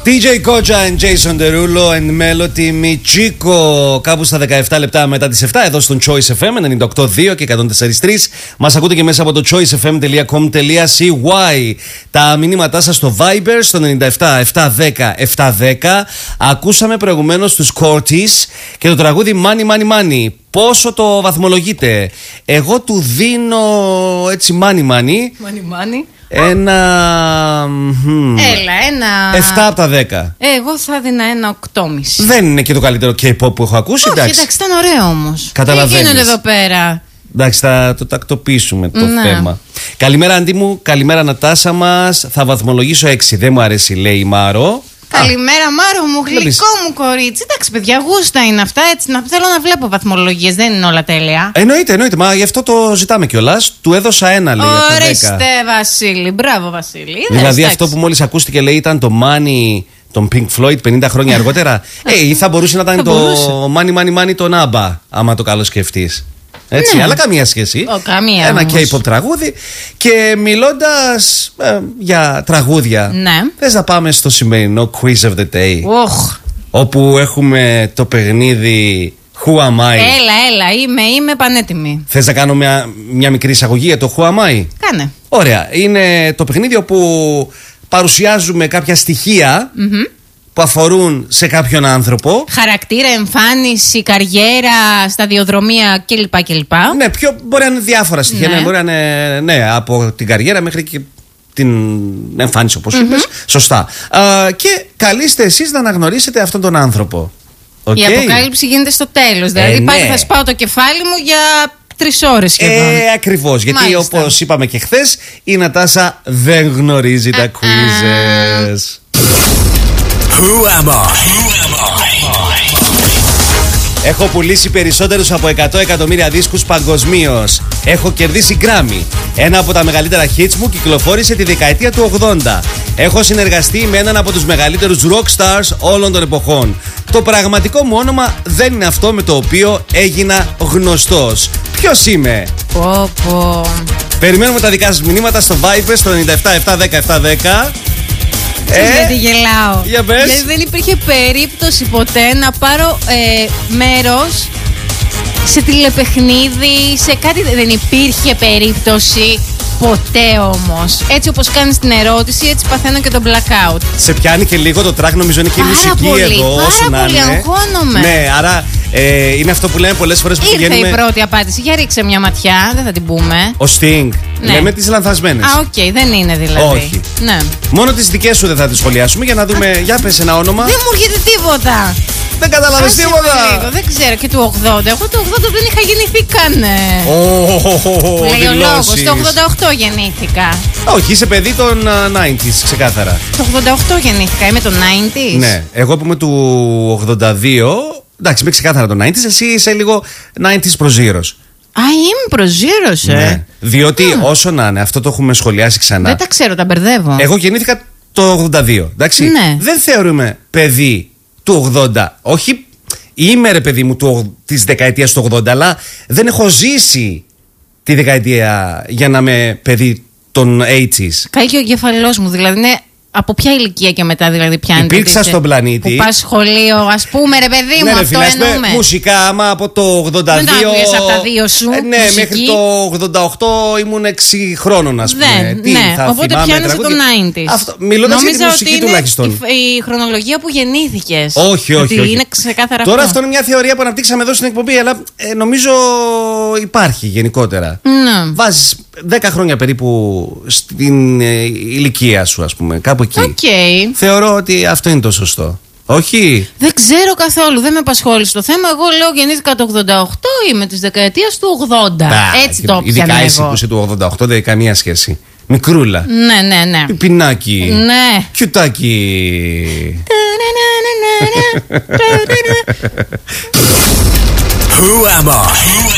DJ Kocha and Jason Derulo and Melody Michiko. Κάπου στα 17 λεπτά μετά τις 7 εδώ στον Choice FM 98.2 και 104.3. Μας ακούτε και μέσα από το choicefm.com.cy. Τα μηνύματά σας στο Viber στο 97 710 710. Ακούσαμε προηγουμένως τους Cortis και το τραγούδι Money Money Money. Πόσο το βαθμολογείτε? Εγώ του δίνω έτσι money money. Money money. Ένα 7 από τα 10. Εγώ θα δίνα ένα 8,5. Δεν είναι και το καλύτερο K-pop που έχω ακούσει. Όχι, εντάξει, ήταν ωραίο όμως. Καταλαβαίνεις. Τι γίνονται εδώ πέρα? Εντάξει, θα το τακτοποιήσουμε το θέμα. Καλημέρα Αντί μου, καλημέρα Νατάσα μας. Θα βαθμολογήσω 6. Δεν μου αρέσει, λέει η Μάρο. Καλημέρα Μάρο μου, γλυκό μου κορίτσι. Εντάξει παιδιά, γούστα είναι αυτά, έτσι. Θέλω να βλέπω βαθμολογίες, δεν είναι όλα τέλεια. Εννοείται, μα γι' αυτό το ζητάμε κιόλας. Του έδωσα ένα, λέει. Ορίστε Βασίλη, μπράβο Βασίλη. Δηλαδή αυτό που μόλις ακούστηκε, λέει, ήταν το Money των Pink Floyd 50 χρόνια αργότερα. Ή θα μπορούσε να ήταν το Money Money των ABBA, άμα το καλό σκεφτείς. Έτσι, ναι. Αλλά καμία σχέση. Ένα K-pop τραγούδι. Και μιλώντας για τραγούδια, ναι. Θες να πάμε στο σημερινό Quiz of the Day, όπου έχουμε το παιχνίδι Who am I? Έλα, είμαι πανέτοιμη. Θες να κάνω μια μικρή εισαγωγή για το Who am I? Κάνε. Ωραία, είναι το παιχνίδι όπου παρουσιάζουμε κάποια στοιχεία που αφορούν σε κάποιον άνθρωπο. Χαρακτήρα, εμφάνιση, καριέρα, σταδιοδρομία κλπ. Ναι, μπορεί να είναι διάφορα στοιχεία. Ναι. Μπορεί να είναι από την καριέρα μέχρι και την εμφάνιση, όπως είπες. Σωστά. Και καλείστε εσείς να αναγνωρίσετε αυτόν τον άνθρωπο. Okay. Η αποκάλυψη γίνεται στο τέλος. Δηλαδή πάλι θα σπάω το κεφάλι μου για 3 ώρες σχεδόν. Ακριβώς. Γιατί όπως είπαμε και χθες, η Νατάσα δεν γνωρίζει τα quizzes. Who am I? Έχω πουλήσει περισσότερους από 100 εκατομμύρια δίσκους παγκοσμίως. Έχω κερδίσει Grammy. Ένα από τα μεγαλύτερα hits μου κυκλοφόρησε τη δεκαετία του 80. Έχω συνεργαστεί με έναν από τους μεγαλύτερους rock stars όλων των εποχών. Το πραγματικό μου όνομα δεν είναι αυτό με το οποίο έγινα γνωστός. Ποιος είμαι? Περιμένουμε τα δικά σας μηνύματα στο Viber στο 97 710 710. Γιατί γελάω? Για πες. Γιατί δεν υπήρχε περίπτωση ποτέ να πάρω μέρος σε τηλεπαιχνίδι, σε κάτι. Δεν υπήρχε περίπτωση ποτέ όμως. Έτσι όπως κάνεις την ερώτηση, έτσι παθαίνω και το blackout. Σε πιάνει και λίγο το track, νομίζω είναι και η μουσική πολύ, εδώ. Πάρα πολύ, αγχώνομαι. Ναι, άρα είναι αυτό που λέμε πολλές φορές που πηγαίνουμε. Ήρθε η πρώτη απάντηση, για ρίξε μια ματιά, δεν θα την πούμε. Ο Sting. Ναι. Λέμε τις λανθασμένες. Οκ, δεν είναι δηλαδή. Όχι. Ναι. Μόνο τις δικές σου δεν θα τις σχολιάσουμε για να δούμε. Για πες ένα όνομα. Δεν μου έρχεται τίποτα. Δεν καταλαβαίνεις τίποτα. Δεν ξέρω, και του 80. Εγώ το 80 δεν είχα γεννηθεί καν. Λέει ο λόγος. Το 88 γεννήθηκα. Όχι, είσαι παιδί των 90s, ξεκάθαρα. Το 88 γεννήθηκα, είμαι των 90s. Ναι, εγώ που είμαι του 82. Εντάξει, είμαι ξεκάθαρα των 90s. Εσύ είσαι λίγο 90s προζήρος. Είμαι προζήρος, Ναι. Διότι όσο να είναι, αυτό το έχουμε σχολιάσει ξανά. Δεν τα ξέρω, τα μπερδεύω. Εγώ γεννήθηκα το 82. Εντάξει. Ναι. Δεν θεωρούμε παιδί του 80. Όχι, είμαι ρε παιδί μου της δεκαετίας του 80, αλλά δεν έχω ζήσει τη δεκαετία για να είμαι παιδί των 80s. Κάει και ο κεφαλός μου, δηλαδή είναι. Από ποια ηλικία και μετά δηλαδή πιάνετε? Υπήρξα στον πλανήτη. Που πας σχολείο, ας πούμε ρε παιδί μου, ναι, αυτό εννοούμε. Μουσικά, άμα από το 82. Δεν τα άκουγες από τα 2 σου. Ναι, μουσική. μέχρι το 88 ήμουν 6 χρόνων, ας πούμε. Οπότε πιάνεις από το 90s. Μιλώντας για τη μουσική τουλάχιστον. Η χρονολογία που γεννήθηκες. Όχι. Είναι ξεκάθαρα τώρα αυτό είναι μια θεωρία που αναπτύξαμε εδώ στην εκπομπή, αλλά νομίζω υπάρχει γενικότερα. Ναι. Βάζεις 10 χρόνια περίπου στην ηλικία σου, ας πούμε, κάπου εκεί. Okay. Θεωρώ ότι αυτό είναι το σωστό. Όχι. Δεν ξέρω καθόλου, δεν με απασχόλησε το θέμα. Εγώ λέω γεννήθηκα το 88, είμαι της δεκαετίας του 80. Έτσι το πιάνω. Ειδικά εσύ που είσαι του 88 δεν έχει καμία σχέση. Μικρούλα. Ναι. Πιπινάκι. Ναι. Κιουτάκι. Who am I?